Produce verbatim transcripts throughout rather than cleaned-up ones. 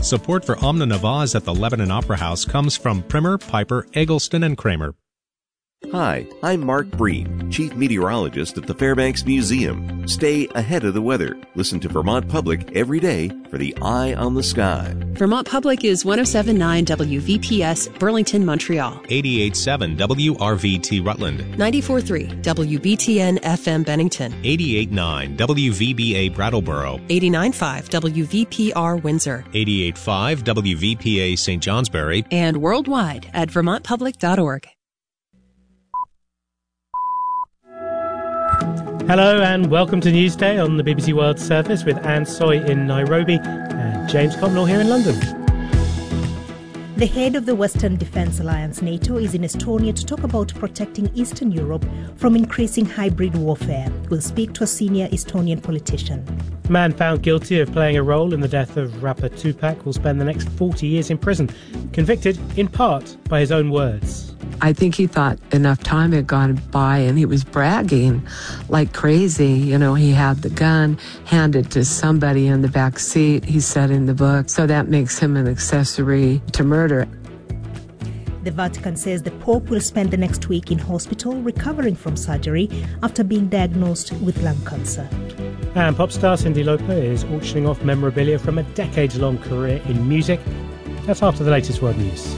Support for Omna Navaz at the Lebanon Opera House comes from Primer, Piper, Eggleston, and Kramer. Hi, I'm Mark Breen, Chief Meteorologist at the Fairbanks Museum. Stay ahead of the weather. Listen to Vermont Public every day for the Eye on the Sky. Vermont Public is one oh seven point nine W V P S, Burlington, Montreal. eighty-eight point seven W R V T Rutland. ninety-four point three W B T N F M Bennington. eighty-eight point nine W V B A Brattleboro. eighty-nine point five W V P R Windsor. eighty-eight point five W V P A Saint Johnsbury. And worldwide at vermont public dot org. Hello and welcome to Newsday on the B B C World Service with Anne Soy in Nairobi and James Cotnell here in London. The head of the Western Defence Alliance, NATO, is in Estonia to talk about protecting Eastern Europe from increasing hybrid warfare. We'll speak to a senior Estonian politician. The man found guilty of playing a role in the death of rapper Tupac will spend the next forty years in prison, convicted in part by his own words. I think he thought enough time had gone by and he was bragging like crazy. You know, he had the gun handed to somebody in the back seat, he said in the book. So that makes him an accessory to murder. The Vatican says the Pope will spend the next week in hospital recovering from surgery after being diagnosed with lung cancer. And pop star Cyndi Lauper is auctioning off memorabilia from a decades-long career in music. That's after the latest world news.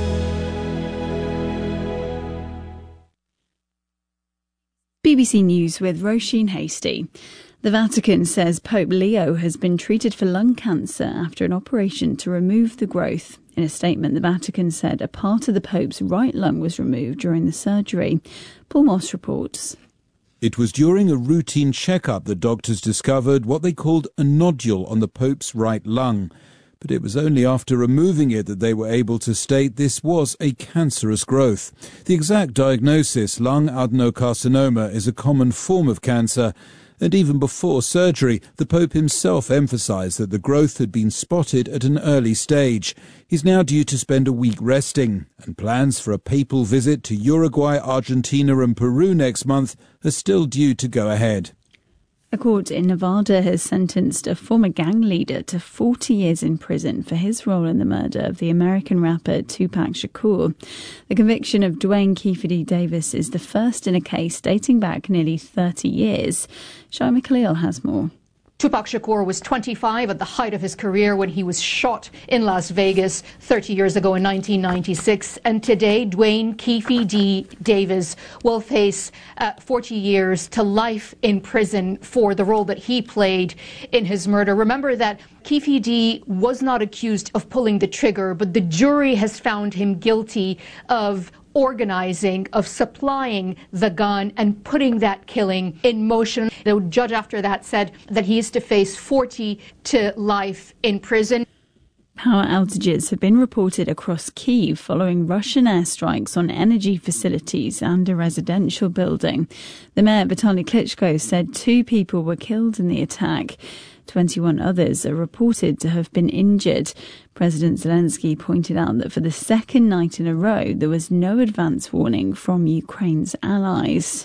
B B C News with Roisin Hasty. The Vatican says Pope Leo has been treated for lung cancer after an operation to remove the growth. In a statement, the Vatican said a part of the Pope's right lung was removed during the surgery. Paul Moss reports. It was during a routine checkup that doctors discovered what they called a nodule on the Pope's right lung. But it was only after removing it that they were able to state this was a cancerous growth. The exact diagnosis, lung adenocarcinoma, is a common form of cancer. And even before surgery, the Pope himself emphasized that the growth had been spotted at an early stage. He's now due to spend a week resting, and plans for a papal visit to Uruguay, Argentina and Peru next month are still due to go ahead. A court in Nevada has sentenced a former gang leader to forty years in prison for his role in the murder of the American rapper Tupac Shakur. The conviction of Duane Keffe D. Davis is the first in a case dating back nearly thirty years. Shai McLeod has more. Tupac Shakur was twenty-five at the height of his career when he was shot in Las Vegas thirty years ago in nineteen ninety-six. And today, Duane Keffe D. Davis will face uh, forty years to life in prison for the role that he played in his murder. Remember that Keffe D was not accused of pulling the trigger, but the jury has found him guilty of organizing, of supplying the gun and putting that killing in motion. The judge after that said that he is to face forty to life in prison. Power outages have been reported across Kyiv following Russian airstrikes on energy facilities and a residential building. The mayor, Vitaly Klitschko, said two people were killed in the attack. twenty-one others are reported to have been injured. President Zelensky pointed out that for the second night in a row, there was no advance warning from Ukraine's allies.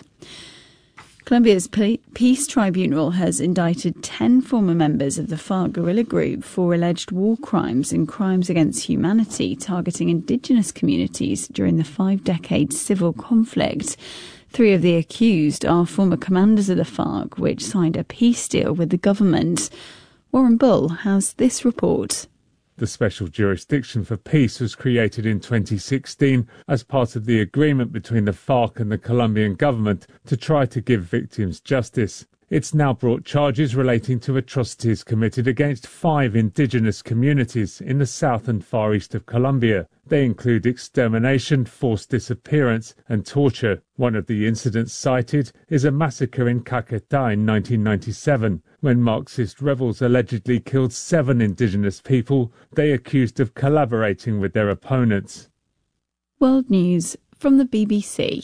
Colombia's Peace Tribunal has indicted ten former members of the FARC guerrilla group for alleged war crimes and crimes against humanity targeting indigenous communities during the five-decade civil conflict. Three of the accused are former commanders of the FARC, which signed a peace deal with the government. Warren Bull has this report. The Special Jurisdiction for Peace was created in twenty sixteen as part of the agreement between the FARC and the Colombian government to try to give victims justice. It's now brought charges relating to atrocities committed against five indigenous communities in the south and far east of Colombia. They include extermination, forced disappearance and torture. One of the incidents cited is a massacre in Caquetá in nineteen ninety-seven, when Marxist rebels allegedly killed seven indigenous people they accused of collaborating with their opponents. World News from the B B C.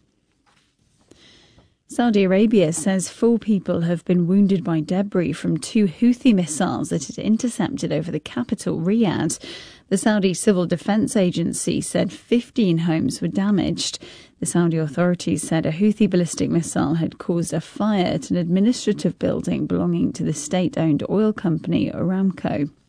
Saudi Arabia says four people have been wounded by debris from two Houthi missiles that it intercepted over the capital, Riyadh. The Saudi Civil Defense Agency said fifteen homes were damaged. The Saudi authorities said a Houthi ballistic missile had caused a fire at an administrative building belonging to the state-owned oil company Aramco.